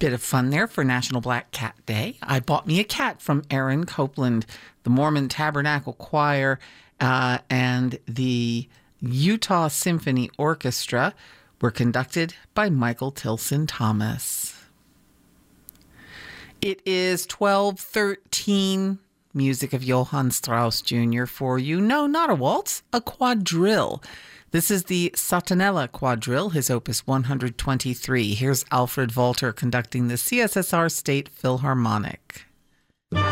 Bit of fun there for National Black Cat Day. I bought me a cat from Aaron Copeland, the Mormon Tabernacle Choir, and the Utah Symphony Orchestra were conducted by Michael Tilson Thomas. It is 12:13. Music of Johann Strauss Jr. for you. No, not a waltz, a quadrille. This is the Satanella Quadrille, his opus 123. Here's Alfred Walter conducting the CSSR State Philharmonic.